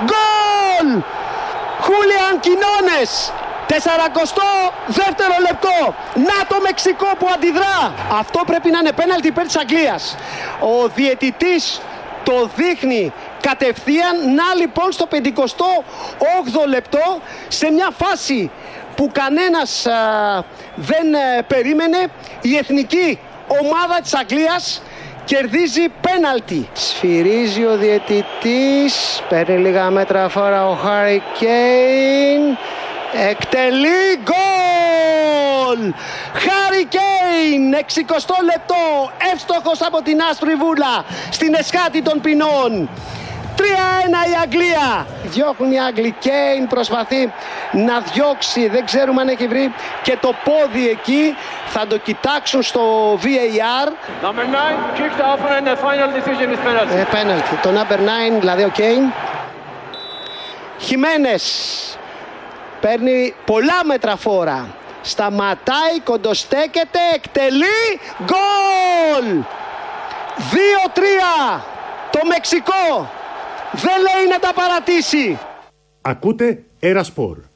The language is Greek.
Γκολ! Χούλιαν Κινόνες! 42ο λεπτό. Να το Μεξικό που αντιδρά. Αυτό πρέπει να είναι πέναλτι υπέρ της Αγγλίας. Ο διαιτητής το δείχνει κατευθείαν. Να λοιπόν στο 58ο λεπτό, σε μια φάση που κανένας δεν περίμενε, η εθνική ομάδα της Αγγλίας κερδίζει πέναλτι. Σφυρίζει ο διαιτητής, παίρνει λίγα μέτρα φορά ο Χάρι Κέιν, εκτελεί γκολ! Χάρι Κέιν, 60ο λεπτό, εύστοχος από την άσπρη βούλα στην εσχάτη των ποινών. 3-1 η Αγγλία. Διώχνουν οι Άγγλοι. Κέιν προσπαθεί να διώξει, δεν ξέρουμε αν έχει βρει και το πόδι εκεί. Θα το κοιτάξουν στο VAR. Number 9 kicked off and the final decision is penalty. Penalty. Το number 9, δηλαδή ο Κέιν. Χιμένες παίρνει πολλά μέτρα φόρα. Σταματάει, κοντοστέκεται, εκτελεί. Γκολ! 2-3. Το Μεξικό δεν λέει να τα παρατήσει. Ακούτε Era Sport.